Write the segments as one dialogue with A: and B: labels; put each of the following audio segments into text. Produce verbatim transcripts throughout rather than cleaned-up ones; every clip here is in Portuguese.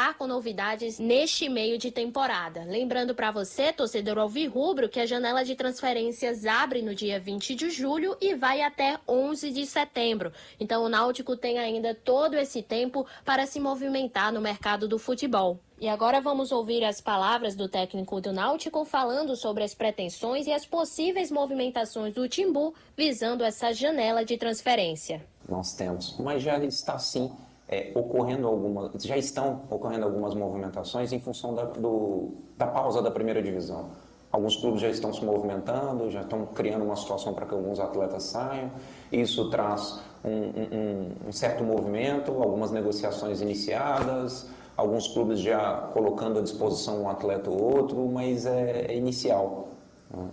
A: contar com novidades neste meio de temporada. Lembrando para você, torcedor alvirrubro, que a janela de transferências abre no dia vinte de julho e vai até onze de setembro. Então o Náutico tem ainda todo esse tempo para se movimentar no mercado do futebol. E agora vamos ouvir as palavras do técnico do Náutico falando sobre as pretensões e as possíveis movimentações do Timbu visando essa janela de transferência.
B: Nós temos, mas já está sim é, ocorrendo algumas, já estão ocorrendo algumas movimentações em função da, do, da pausa da primeira divisão. Alguns clubes já estão se movimentando, já estão criando uma situação para que alguns atletas saiam. Isso traz um, um, um certo movimento, algumas negociações iniciadas, alguns clubes já colocando à disposição um atleta ou outro, mas é, é inicial. Né?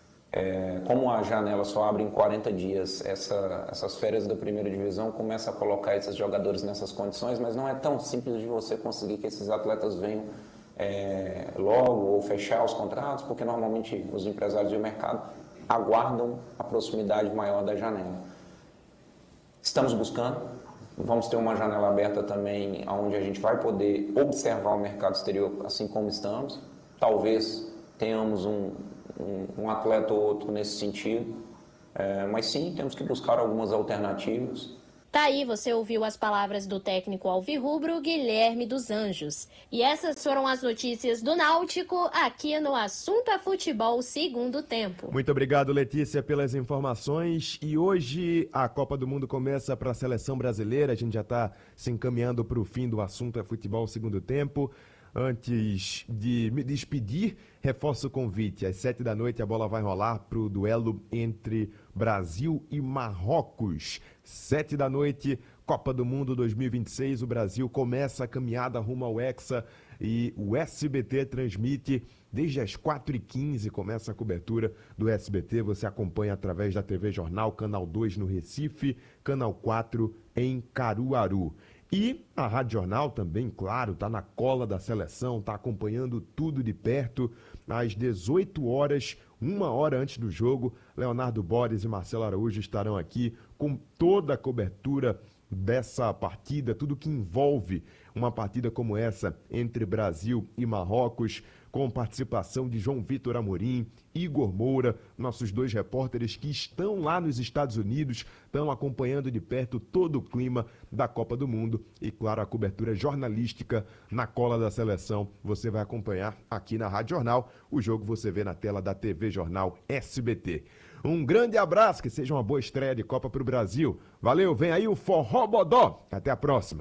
B: É, como a janela só abre em quarenta dias, essa, essas férias da primeira divisão começa a colocar esses jogadores nessas condições, mas não é tão simples de você conseguir que esses atletas venham é, logo ou fechar os contratos, porque normalmente os empresários e o mercado aguardam a proximidade maior da janela. Estamos buscando, vamos ter uma janela aberta também, onde a gente vai poder observar o mercado exterior assim como estamos. Talvez tenhamos um, um, um atleta ou outro nesse sentido, é, mas sim, temos que buscar algumas alternativas.
A: Tá aí, você ouviu as palavras do técnico alvirrubro Guilherme dos Anjos. E essas foram as notícias do Náutico aqui no Assunto é Futebol Segundo Tempo.
C: Muito obrigado, Letícia, pelas informações. E hoje a Copa do Mundo começa para a seleção brasileira. A gente já está se encaminhando para o fim do Assunto é Futebol Segundo Tempo. Antes de me despedir, reforço o convite. Às sete da noite a bola vai rolar para o duelo entre Brasil e Marrocos. Sete da noite, Copa do Mundo dois mil e vinte e seis. O Brasil começa a caminhada rumo ao Hexa e o S B T transmite desde as quatro e quinze. Começa a cobertura do S B T. Você acompanha através da T V Jornal, Canal dois no Recife, Canal quatro em Caruaru. E a Rádio Jornal também, claro, está na cola da seleção, está acompanhando tudo de perto. Às dezoito horas, uma hora antes do jogo, Leonardo Boris e Marcelo Araújo estarão aqui com toda a cobertura dessa partida, tudo que envolve uma partida como essa entre Brasil e Marrocos, com participação de João Vitor Amorim, Igor Moura, nossos dois repórteres que estão lá nos Estados Unidos, estão acompanhando de perto todo o clima da Copa do Mundo e, claro, a cobertura jornalística na cola da seleção. Você vai acompanhar aqui na Rádio Jornal. O jogo você vê na tela da T V Jornal S B T. Um grande abraço, que seja uma boa estreia de Copa para o Brasil. Valeu, vem aí o Forró Bodó. Até a próxima.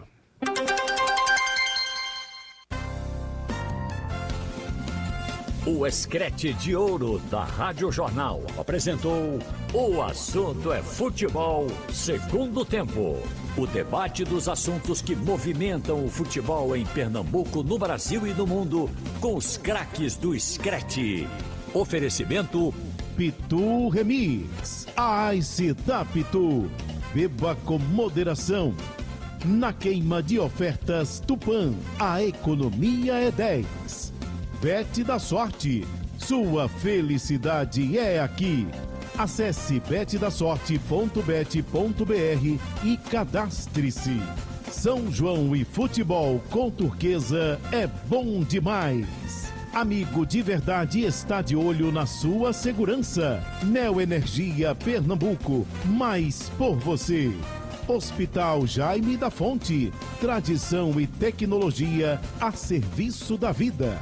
D: O Escrete de Ouro da Rádio Jornal apresentou O Assunto é Futebol Segundo Tempo. O debate dos assuntos que movimentam o futebol em Pernambuco, no Brasil e no mundo, com os craques do Escrete. Oferecimento
E: Pitu Remix. Ice da Pitu. Beba com moderação. Na queima de ofertas Tupã, a economia é dez. Bet da Sorte. Sua felicidade é aqui. Acesse bet da sorte ponto bet ponto br e cadastre-se. São João e futebol com Turquesa é bom demais. Amigo de verdade está de olho na sua segurança. Neoenergia Pernambuco, mais por você. Hospital Jaime da Fonte, tradição e tecnologia a serviço da vida.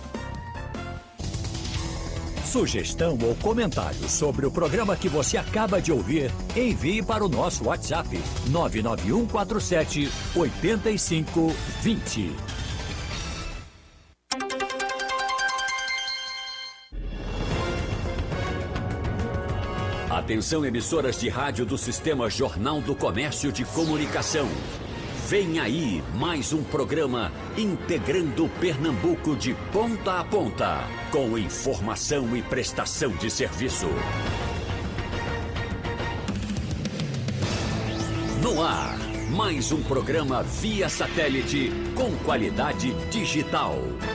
D: Sugestão ou comentário sobre o programa que você acaba de ouvir, envie para o nosso WhatsApp nove nove um quatro sete oito cinco dois zero. Atenção, emissoras de rádio do Sistema Jornal do Comércio de Comunicação. Vem aí mais um programa integrando Pernambuco de ponta a ponta, com informação e prestação de serviço. No ar, mais um programa via satélite com qualidade digital.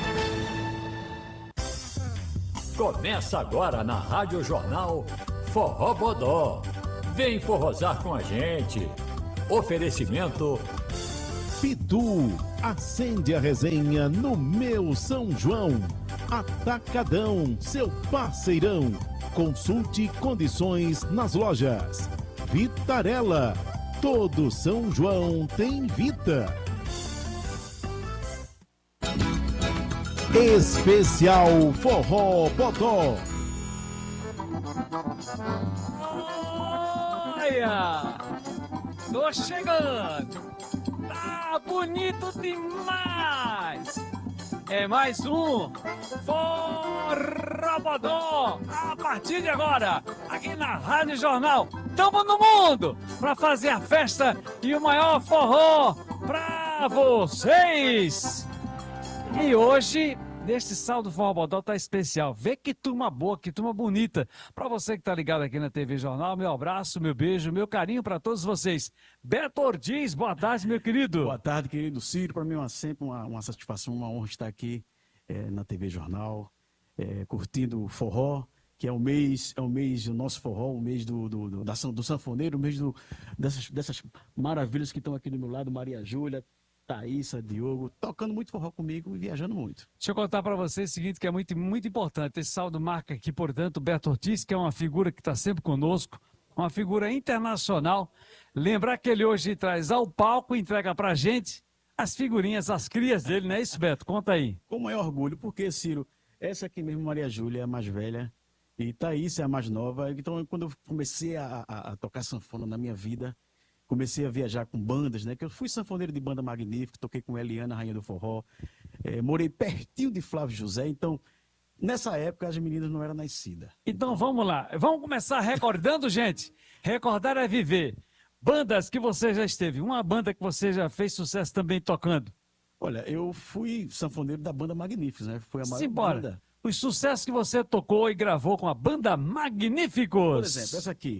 D: Começa agora na Rádio Jornal Forró Bodó. Vem forrosar com a gente. Oferecimento
E: Pitu, acende a resenha no meu São João. Atacadão, seu parceirão. Consulte condições nas lojas. Vitarella, todo São João tem Vita. Especial Forró Potó.
F: Olha, tô chegando. Tá bonito demais. É mais um Forrobodó. A partir de agora, aqui na Rádio Jornal, tamo no mundo pra fazer a festa e o maior forró pra vocês. E hoje, neste saldo Forrobodó tá especial. Vê que turma boa, que turma bonita. Pra você que tá ligado aqui na T V Jornal, meu abraço, meu beijo, meu carinho pra todos vocês. Beto Ortiz, boa tarde, meu querido.
G: Boa tarde, querido Ciro. Para mim é sempre uma, uma satisfação, uma honra estar aqui é, na T V Jornal, é, curtindo o forró, que é o mês, é o mês do nosso forró, o mês do, do, do, da, do sanfoneiro, o mês do, dessas, dessas maravilhas que estão aqui do meu lado, Maria Júlia, Thaísa, Diogo, tocando muito forró comigo e viajando muito.
F: Deixa eu contar para você o seguinte, que é muito, muito importante. Esse saldo marca aqui, portanto, o Beto Ortiz, que é uma figura que está sempre conosco, uma figura internacional. Lembrar que ele hoje traz ao palco e entrega pra gente as figurinhas, as crias dele, não é isso, Beto? Conta aí.
G: Com o maior orgulho, porque, Ciro, essa aqui mesmo, Maria Júlia, é a mais velha, e Thaís é a mais nova. Então, quando eu comecei a, a, a tocar sanfona na minha vida, comecei a viajar com bandas, né? Que eu fui sanfoneiro de banda magnífica, toquei com Eliana, Rainha do Forró, é, morei pertinho de Flávio José, então... Nessa época, as meninas não eram nascidas.
F: Então vamos lá, vamos começar recordando, gente. Recordar é viver. Bandas que você já esteve, uma banda que você já fez sucesso também tocando.
G: Olha, eu fui sanfoneiro da banda Magníficos, né? Foi a maior
F: Simbora.
G: banda.
F: Os sucessos que você tocou e gravou com a banda Magníficos.
G: Por exemplo, essa aqui,